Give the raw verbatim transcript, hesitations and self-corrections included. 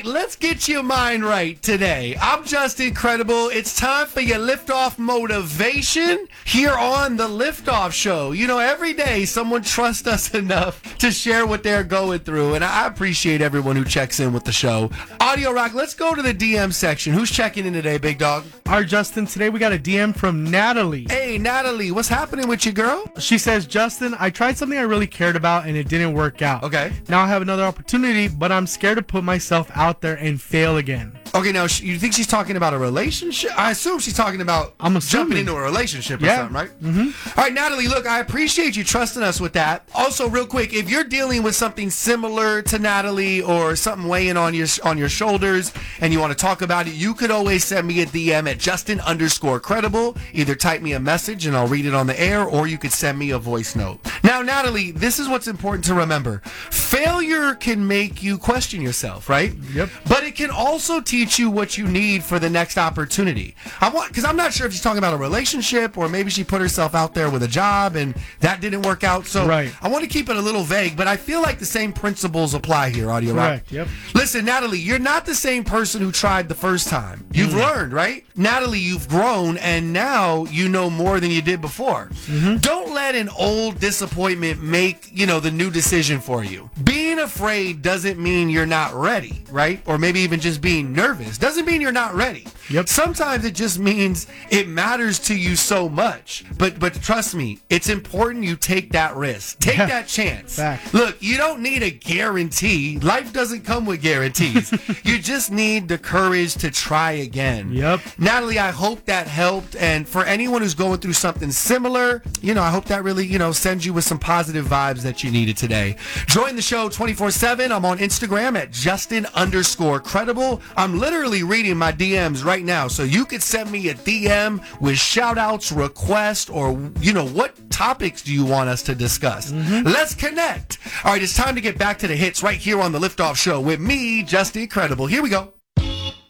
right, let's get your mind right today. I'm just incredible. It's time for your liftoff motivation here on the Liftoff Show. You know, every day someone trusts us enough to share what they're going through, and I appreciate everyone who checks in with the show. Audio Rock, let's go to the D M section. Who's checking in today, big dog? All right, Justin, today we got a D M from Natalie. Hey, Natalie, what's happening with you, girl? She says, Justin, I tried something I really cared about and it didn't work out. Okay. Now I have another opportunity, but I'm scared to put myself out there and fail again. Okay, now, sh- you think she's talking about a relationship? I assume she's talking about I'm assuming. jumping into a relationship or Yeah. something, right? Mm-hmm. All right, Natalie, look, I appreciate you trusting us with that. Also, real quick, if you're dealing with something similar to Natalie or something weighing on your on your shoulders and you want to talk about it, you could always send me a D M at Justin underscore credible. Either type me a message and I'll read it on the air, or you could send me a voice note. Now, Natalie, this is what's important to remember. Failure can make you question yourself, right? Yep. But it can also teach you what you need for the next opportunity. I want, because I'm not sure if she's talking about a relationship or maybe she put herself out there with a job and that didn't work out. So right. I want to keep it a little vague, but I feel like the same principles apply here, Audio Rock. Correct, yep. Listen, Natalie, you're not the same person who tried the first time. You've Mm. learned, right? Natalie, you've grown and now you know more than you did before. Mm-hmm. Don't let an old disappointment make, you know, the new decision for you. Being afraid doesn't mean you're not ready, right? Or maybe even just being nervous doesn't mean you're not ready. Yep. Sometimes it just means it matters to you so much. But but trust me, it's important you take that risk. Take Yeah. that chance. Fact. Look, you don't need a guarantee. Life doesn't come with guarantees. You just need the courage to try again. Yep. Natalie, I hope that helped. And for anyone who's going through something similar, you know, I hope that really, you know, sends you with some positive vibes that you needed today. Join the show twenty-four seven. I'm on Instagram at Justin underscore credible. I'm literally reading my D Ms right now. So you could send me a D M with shout outs, requests, or, you know, what topics do you want us to discuss? Mm-hmm. Let's connect. All right, it's time to get back to the hits right here on the Liftoff Show with me, Justin Credible. Here we go.